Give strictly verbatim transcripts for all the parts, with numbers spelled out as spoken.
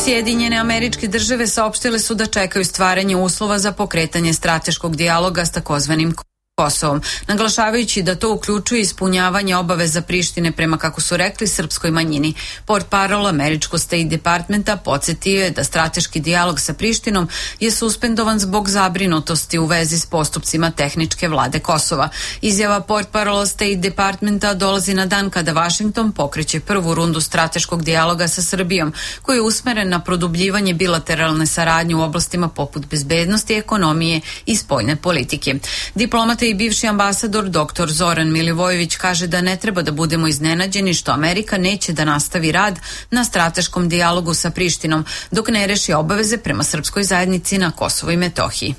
Sjedinjene Američke Države saopštile su da čekaju stvaranje uslova za pokretanje strateškog dijaloga s takozvanim Kosovom, naglašavajući da to uključuje ispunjavanje obaveza Prištine prema, kako su rekli, srpskoj manjini. Portparol američkog State Departmenta podsjetio je da strateški dijalog sa Prištinom je suspendovan zbog zabrinutosti u vezi s postupcima tehničke vlade Kosova. Izjava portparola State Departmenta dolazi na dan kada Vašington pokreće prvu rundu strateškog dijaloga sa Srbijom, koji je usmeren na produbljivanje bilateralne saradnje u oblastima poput bezbednosti, ekonomije i spoljne politike. Diplomata i bivši ambasador doktor Zoran Milivojević kaže da ne treba da budemo iznenađeni što Amerika neće da nastavi rad na strateškom dijalogu sa Prištinom dok ne reši obaveze prema srpskoj zajednici na Kosovu i Metohiji.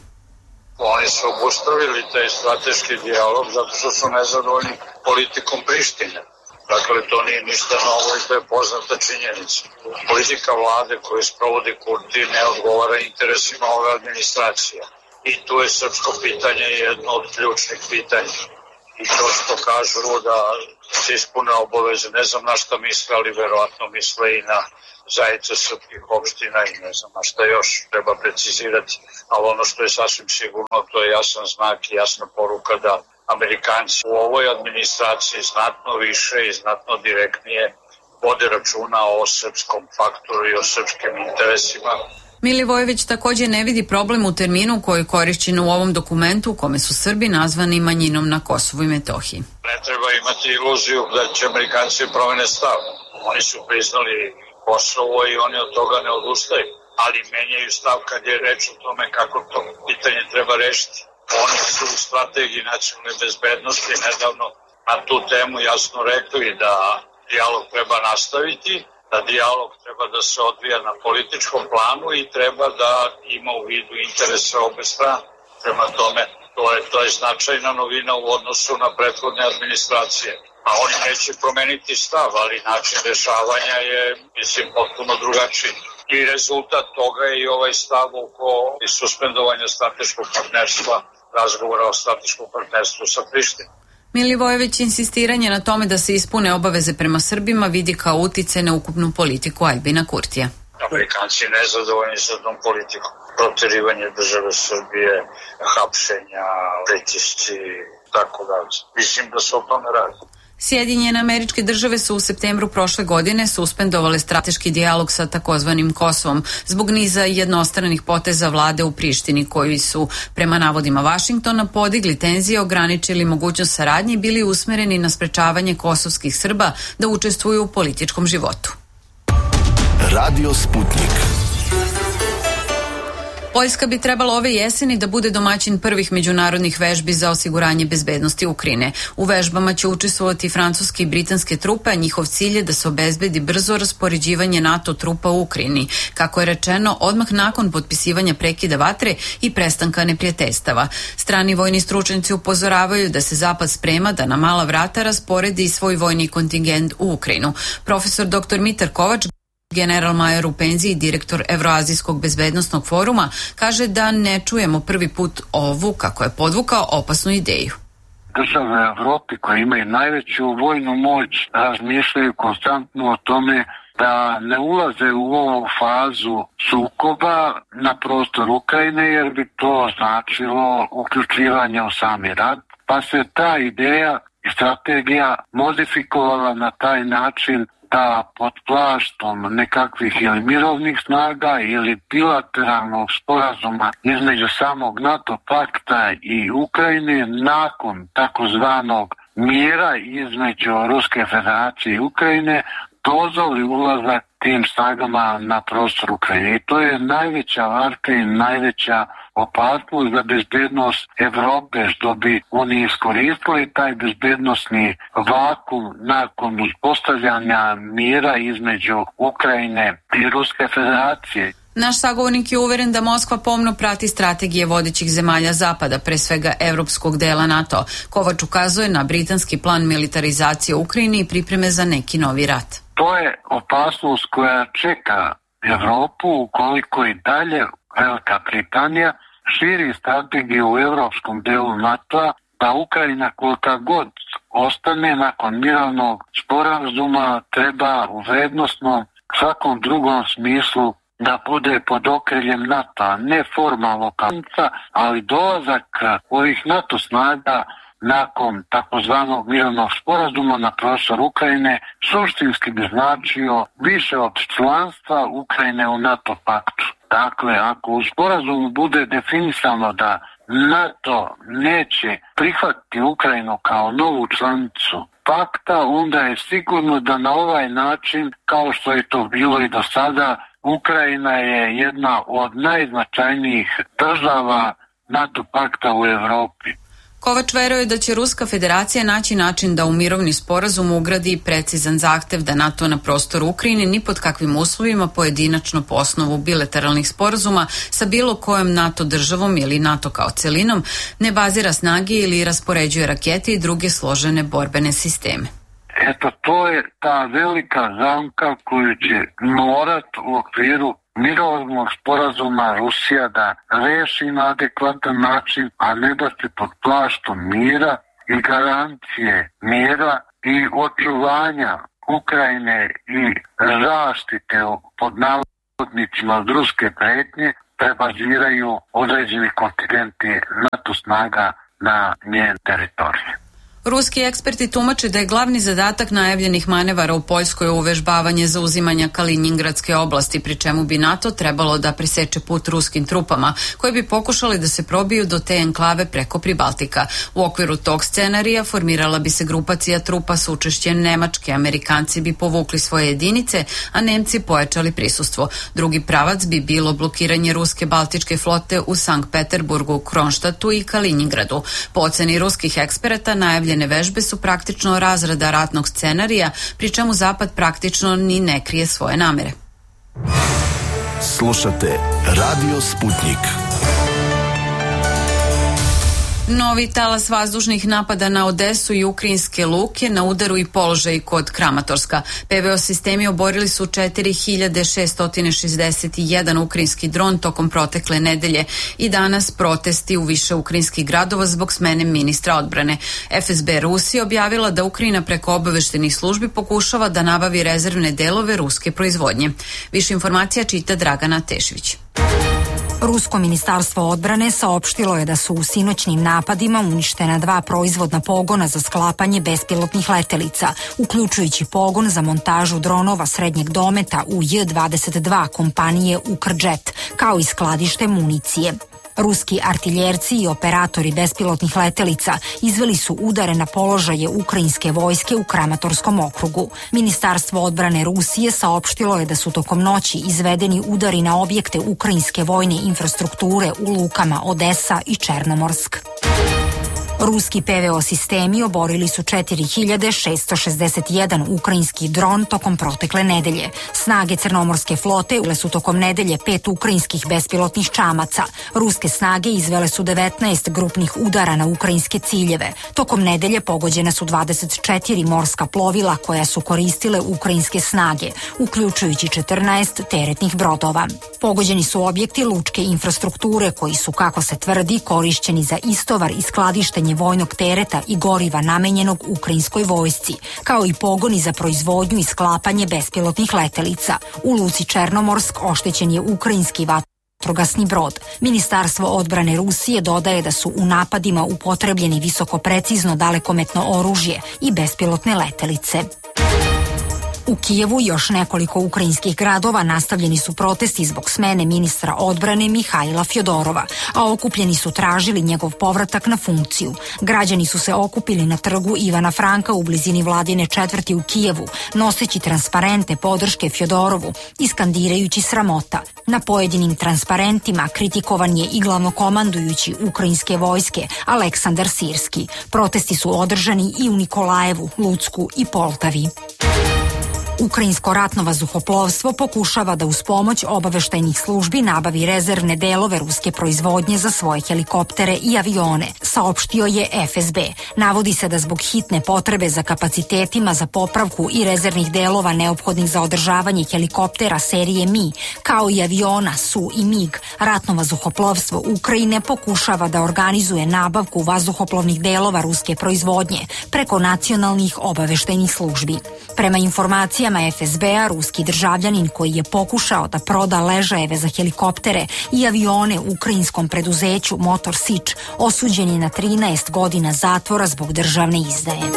Oni su obustavili taj strateški dijalog zato što su nezadovoljni politikom Prištine. Dakle, to nije ništa novo i to je poznata činjenica. Politika vlade koju sprovodi Kurti ne odgovara interesima ove administracije. I tu je srpsko pitanje jedno od ključnih pitanja. I to što kažu da se ispune obaveze, ne znam na šta misle, ali verovatno misle i na zajednice srpskih opština i ne znam na šta još treba precizirati. Ali ono što je sasvim sigurno, to je jasan znak i jasna poruka da Amerikanci u ovoj administraciji znatno više i znatno direktnije vode računa o srpskom faktoru i o srpskim interesima. Milivojević također ne vidi problem u terminu koji je korišćen u ovom dokumentu u kome su Srbi nazvani manjinom na Kosovu i Metohiji. Ne treba imati iluziju da će Amerikanci promene stav. Oni su priznali Kosovo i oni od toga ne odustaju, ali menjaju stav kad je reč o tome kako to pitanje treba rešiti. Oni su u strategiji nacionalne bezbednosti nedavno na tu temu jasno rekli da dijalog treba nastaviti, da dijalog treba da se odvija na političkom planu i treba da ima u vidu interese obe strane. Prema tome, to je, to je značajna novina u odnosu na prethodne administracije. A oni neće promeniti stav, ali način rešavanja je, mislim, potpuno drugačiji. I rezultat toga je i ovaj stav oko suspendovanja strateškog partnerstva, razgovora o strateškom partnerstvu sa Prištinom. Milivojević insistiranje na tome da se ispune obaveze prema Srbima vidi kao utice na ukupnu politiku Aljbina Kurtija. Amerikanci nezadovoljni sa tom politikom. Proterivanje države Srbije, hapšenja, pritisci, tako da. Mislim da se o tome radi. Sjedinjene Američke Države su u septembru prošle godine suspendovale strateški dijalog sa takozvanim Kosovom zbog niza jednostranih poteza vlade u Prištini koji su, prema navodima Vašingtona, podigli tenzije, ograničili mogućnost saradnje i bili usmereni na sprečavanje kosovskih Srba da učestvuju u političkom životu. Radio Sputnik. Poljska bi trebala ove jeseni da bude domaćin prvih međunarodnih vežbi za osiguranje bezbednosti Ukrajine. U vežbama će učestvovati francuske i britanske trupe, a njihov cilj je da se obezbedi brzo raspoređivanje NATO trupa u Ukrajini, kako je rečeno, odmah nakon potpisivanja prekida vatre i prestanka neprijateljstava. Strani vojni stručnjaci upozoravaju da se Zapad sprema da na mala vrata rasporedi svoj vojni kontingent u Ukrajinu. Profesor doktor Mitar Kovač, general major u penziji i direktor Evroazijskog bezbednostnog foruma, kaže da ne čujemo prvi put ovu, kako je podvukao, opasnu ideju. Države u Evropi koje imaju najveću vojnu moć razmišljaju konstantno o tome da ne ulaze u ovu fazu sukoba na prostor Ukrajine jer bi to značilo uključivanje u sami rat, pa se ta ideja i strategija modifikovala na taj način da pod plaštom nekakvih ili mirovnih snaga ili bilateralnog sporazuma između samog NATO pakta i Ukrajine nakon takozvanog mira između Ruske federacije i Ukrajine dozvoli ulazak tim snagama na prostor Ukrajine. I to je najveća varka i najveća opasnost za bezbednost Evrope, što bi oni iskoristili taj bezbednosni vakum nakon uspostavljanja mira između Ukrajine i Ruske federacije. Naš sagovornik je uveren da Moskva pomno prati strategije vodećih zemalja Zapada, pre svega evropskog dela NATO. Kovač ukazuje na britanski plan militarizacije Ukrajine i pripreme za neki novi rat. To je opasnost koja čeka Evropu ukoliko i dalje Velika Britanija širi strategiju u evropskom delu NATO-a da Ukrajina kolika god ostane nakon mirovnog sporazuma treba u vrednostnom svakom drugom smislu da bude pod okriljem NATO, ne formalno kanica, ali dolazak ovih NATO snaga nakon takozvanog mirovnog sporazuma na prostor Ukrajine suštinski bi značio više od članstva Ukrajine u NATO paktu. Dakle, ako u sporazumu bude definisano da NATO neće prihvatiti Ukrajinu kao novu članicu pakta, onda je sigurno da na ovaj način, kao što je to bilo i do sada, Ukrajina je jedna od najznačajnijih država NATO pakta u Evropi. Kovač veruje da će Ruska federacija naći način da u mirovni sporazum ugradi precizan zahtev da NATO na prostoru Ukrajine ni pod kakvim uslovima pojedinačno po osnovu bilateralnih sporazuma sa bilo kojom NATO državom ili NATO kao celinom ne bazira snage ili raspoređuje rakete i druge složene borbene sisteme. Eto, to je ta velika zamka koju će morat u okviru mirovnog sporazuma Rusija da reši na adekvatan način, a ne da se pod plaštom mira i garancije mira i očuvanja Ukrajine i zaštite pod navodnicima od ruske pretnje prebaziraju određeni kontingenti NATO snaga na njen teritoriju. Ruski eksperti tumače da je glavni zadatak najavljenih manevara u Poljskoj uvežbavanje zauzimanja Kalinjingradske oblasti, pri čemu bi NATO trebalo da preseče put ruskim trupama, koje bi pokušali da se probiju do te enklave preko Pribaltika. U okviru tog scenarija formirala bi se grupacija trupa s učešćem Nemačke, Amerikanci bi povukli svoje jedinice, a Nemci pojačali prisustvo. Drugi pravac bi bilo blokiranje ruske baltičke flote u Sankt Peterburgu, Kronštatu i Kalinjingradu. Po oceni ruskih eksperata, najavljene vežbe su praktično razrada ratnog scenarija, pri čemu Zapad praktično ni ne krije svoje namere. Slušate Radio Sputnik. Novi talas vazdušnih napada na Odesu i ukrajinske luke na udaru i položaju kod Kramatorska. P V O sistemi oborili su četiri hiljade šesto šezdeset jedan ukrajinski dron tokom protekle nedelje i danas protesti u više ukrajinskih gradova zbog smene ministra odbrane. F S B Rusija objavila da Ukrajina preko obaveštenih službi pokušava da nabavi rezervne delove ruske proizvodnje. Više informacija čita Dragana Tešvić. Rusko ministarstvo odbrane saopštilo je da su u sinoćnim napadima uništena dva proizvodna pogona za sklapanje bespilotnih letelica, uključujući pogon za montažu dronova srednjeg dometa u J dvadeset dva kompanije Ukrdžet, kao i skladište municije. Ruski artiljerci i operatori bespilotnih letelica izveli su udare na položaje ukrajinske vojske u Kramatorskom okrugu. Ministarstvo odbrane Rusije saopštilo je da su tokom noći izvedeni udari na objekte ukrajinske vojne infrastrukture u lukama Odesa i Černomorsk. Ruski P V O sistemi oborili su četiri hiljade šesto šezdeset jedan ukrajinski dron tokom protekle nedelje. Snage Crnomorske flote ule su tokom nedelje pet ukrajinskih bespilotnih čamaca. Ruske snage izvele su devetnaest grupnih udara na ukrajinske ciljeve. Tokom nedelje pogođena su dvadeset četiri morska plovila koja su koristile ukrajinske snage, uključujući četrnaest teretnih brodova. Pogođeni su objekti lučke infrastrukture koji su, kako se tvrdi, korišćeni za istovar i skladištenje vojnog tereta i goriva namenjenog ukrajinskoj vojsci, kao i pogoni za proizvodnju i sklapanje bespilotnih letelica. U luci Černomorsk oštećen je ukrajinski vatrogasni brod. Ministarstvo odbrane Rusije dodaje da su u napadima upotrebljeni visokoprecizno dalekometno oružje i bespilotne letelice. U Kijevu i još nekoliko ukrajinskih gradova nastavljeni su protesti zbog smene ministra odbrane Mihajla Fjodorova, a okupljeni su tražili njegov povratak na funkciju. Građani su se okupili na trgu Ivana Franka u blizini vladine četvrti u Kijevu, noseći transparente podrške Fjodorovu i skandirajući sramota. Na pojedinim transparentima kritikovan je i glavnokomandujući ukrajinske vojske Aleksandar Sirski. Protesti su održani i u Nikolajevu, Lucku i Poltavi. Ukrajinsko ratno vazduhoplovstvo pokušava da uz pomoć obaveštajnih službi nabavi rezervne delove ruske proizvodnje za svoje helikoptere i avione, saopštio je F S B. Navodi se da zbog hitne potrebe za kapacitetima za popravku i rezervnih delova neophodnih za održavanje helikoptera serije Mi, kao i aviona Su i Mig, ratno vazduhoplovstvo Ukrajine pokušava da organizuje nabavku vazduhoplovnih delova ruske proizvodnje preko nacionalnih obaveštajnih službi. Prema informacijama informacijama F S B-a, ruski državljanin koji je pokušao da proda ležajeve za helikoptere i avione ukrajinskom preduzeću Motor Sič osuđen je na trinaest godina zatvora zbog državne izdaje.